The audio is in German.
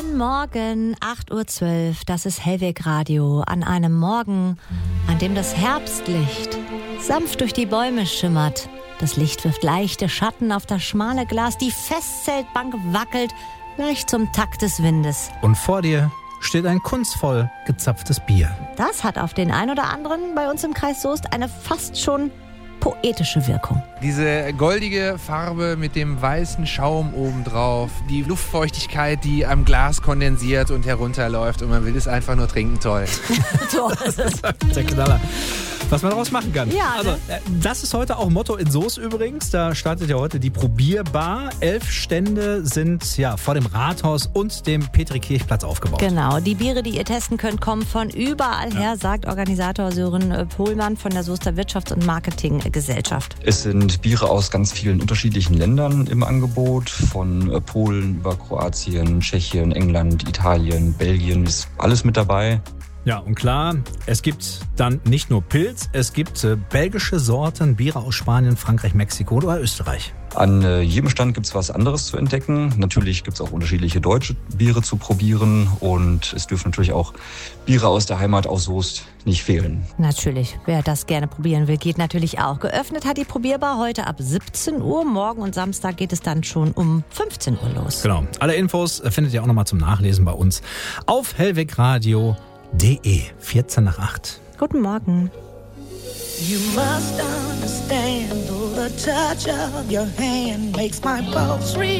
Guten Morgen, 8:12 Uhr, das ist Hellweg Radio an einem Morgen, an dem das Herbstlicht sanft durch die Bäume schimmert. Das Licht wirft leichte Schatten auf das schmale Glas, die Festzeltbank wackelt leicht zum Takt des Windes. Und vor dir steht ein kunstvoll gezapftes Bier. Das hat auf den ein oder anderen bei uns im Kreis Soest eine fast schon poetische Wirkung. Diese goldige Farbe mit dem weißen Schaum obendrauf, die Luftfeuchtigkeit, die am Glas kondensiert und herunterläuft und man will es einfach nur trinken, toll. Toll ist es. Der Knaller. Was man daraus machen kann. Ja, also, das ist heute auch Motto in Soest übrigens. Da startet ja heute die Probierbar. 11 Stände sind ja vor dem Rathaus und dem Petri-Kirchplatz aufgebaut. Genau, die Biere, die ihr testen könnt, kommen von überall her, sagt Organisator Sören Pohlmann von der Soester Wirtschafts- und Marketinggesellschaft. Es sind Biere aus ganz vielen unterschiedlichen Ländern im Angebot, von Polen über Kroatien, Tschechien, England, Italien, Belgien, ist alles mit dabei. Ja, und klar, es gibt dann nicht nur Pilz, es gibt belgische Sorten, Biere aus Spanien, Frankreich, Mexiko oder Österreich. An jedem Stand gibt es was anderes zu entdecken. Natürlich gibt es auch unterschiedliche deutsche Biere zu probieren und es dürfen natürlich auch Biere aus der Heimat, aus Soest, nicht fehlen. Natürlich, wer das gerne probieren will, geht natürlich auch. Geöffnet hat die Probierbar heute ab 17 Uhr. Morgen und Samstag geht es dann schon um 15 Uhr los. Genau, alle Infos findet ihr auch nochmal zum Nachlesen bei uns auf hellwegradio.de. 8:45. Guten Morgen. You must understand, though the touch of your hand makes my pulse reach.